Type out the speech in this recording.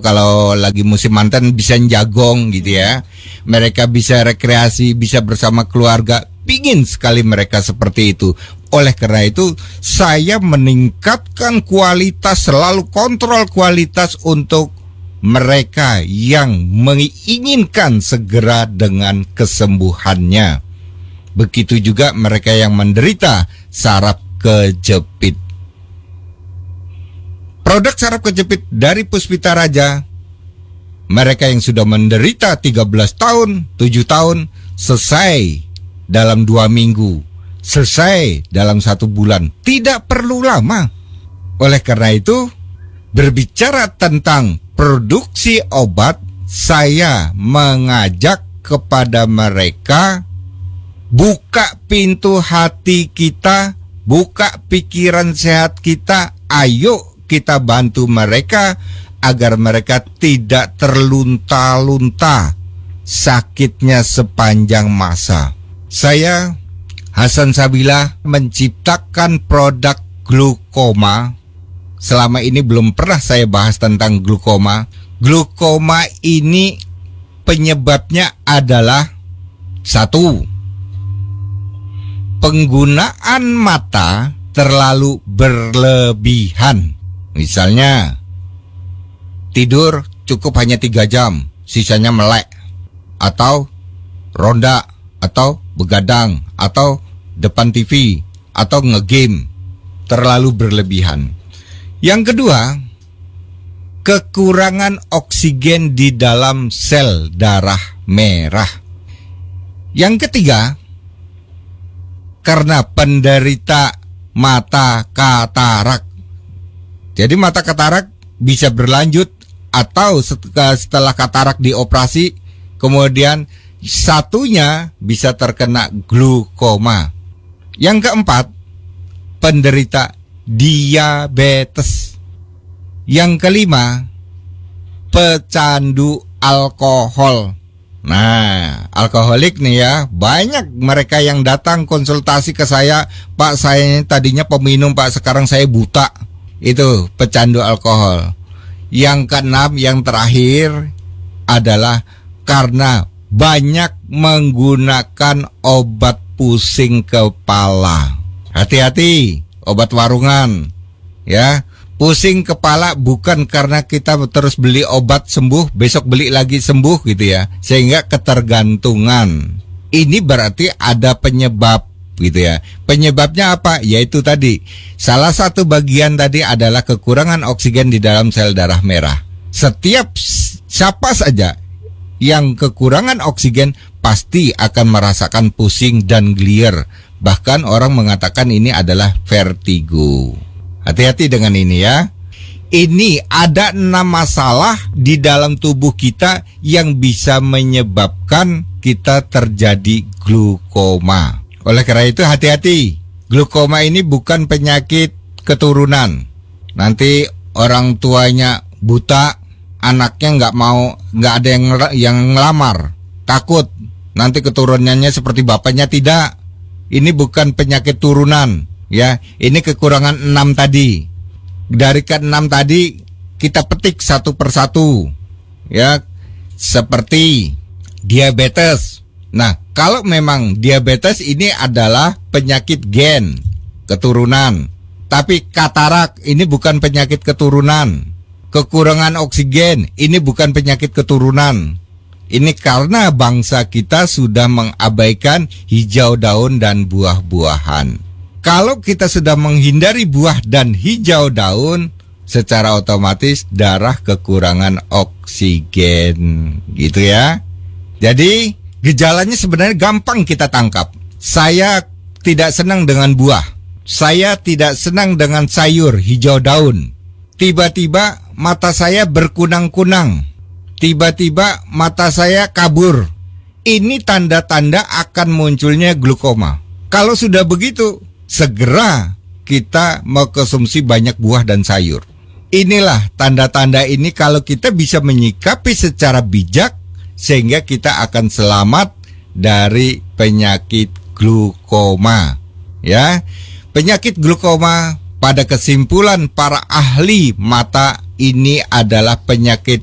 kalau lagi musim mantan bisa jagong gitu ya. Mereka bisa rekreasi, bisa bersama keluarga. Pingin sekali mereka seperti itu. Oleh karena itu, saya meningkatkan kualitas, selalu kontrol kualitas untuk mereka yang menginginkan segera dengan kesembuhannya. Begitu juga mereka yang menderita saraf kejepit. Produk saraf kejepit dari Puspita Raja, mereka yang sudah menderita 13 tahun, 7 tahun, selesai dalam 2 minggu, selesai dalam 1 bulan, tidak perlu lama. Oleh karena itu, berbicara tentang produksi obat, saya mengajak kepada mereka, buka pintu hati kita, buka pikiran sehat kita, ayo kita bantu mereka agar mereka tidak terlunta-lunta sakitnya sepanjang masa. Saya, Hasan Sabila, menciptakan produk glukoma. Selama ini belum pernah saya bahas tentang glukoma. Glukoma ini penyebabnya adalah 1. Penggunaan mata terlalu berlebihan. Misalnya, tidur cukup hanya 3 jam, sisanya melek, atau ronda, atau begadang, atau depan TV, atau ngegame, terlalu berlebihan. Yang kedua, kekurangan oksigen di dalam sel darah merah. Yang ketiga, karena penderita mata katarak. Jadi mata katarak bisa berlanjut atau setelah katarak dioperasi, kemudian satunya bisa terkena glukoma. Yang keempat, penderita diabetes. Yang kelima, pecandu alkohol. Nah, alkoholik nih ya, banyak mereka yang datang konsultasi ke saya, Pak, saya tadinya peminum Pak, sekarang saya buta. Itu pecandu alkohol. Yang keenam, yang terakhir adalah karena banyak menggunakan obat pusing kepala. Hati-hati, obat warungan ya. Pusing kepala bukan karena kita terus beli obat sembuh, besok beli lagi sembuh gitu ya, sehingga ketergantungan. Ini berarti ada penyebab gitu ya. Penyebabnya apa? Yaitu tadi, salah satu bagian tadi adalah kekurangan oksigen di dalam sel darah merah. Setiap siapa saja yang kekurangan oksigen pasti akan merasakan pusing dan gelir. Bahkan orang mengatakan ini adalah vertigo. Hati-hati dengan ini ya. Ini ada 6 masalah di dalam tubuh kita yang bisa menyebabkan kita terjadi glukoma. Oleh karena itu hati-hati. Glukoma ini bukan penyakit keturunan. Nanti orang tuanya buta, anaknya nggak ada yang ngelamar, takut nanti keturunannya seperti bapaknya. Tidak. Ini bukan penyakit turunan, ya. Ini kekurangan 6 tadi. Dari ke-6 tadi kita petik satu persatu, ya. Seperti diabetes. Nah, kalau memang diabetes ini adalah penyakit gen, keturunan. Tapi katarak ini bukan penyakit keturunan. Kekurangan oksigen ini bukan penyakit keturunan. Ini karena bangsa kita sudah mengabaikan hijau daun dan buah-buahan. Kalau kita sudah menghindari buah dan hijau daun, secara otomatis darah kekurangan oksigen, gitu ya. Jadi gejalanya sebenarnya gampang kita tangkap. Saya tidak senang dengan buah. Saya tidak senang dengan sayur hijau daun. Tiba-tiba mata saya berkunang-kunang. Tiba-tiba mata saya kabur. Ini tanda-tanda akan munculnya glukoma. Kalau sudah begitu, segera kita mengkonsumsi banyak buah dan sayur. Inilah tanda-tanda ini kalau kita bisa menyikapi secara bijak, sehingga kita akan selamat dari penyakit glukoma. Ya, penyakit glukoma pada kesimpulan para ahli mata ini adalah penyakit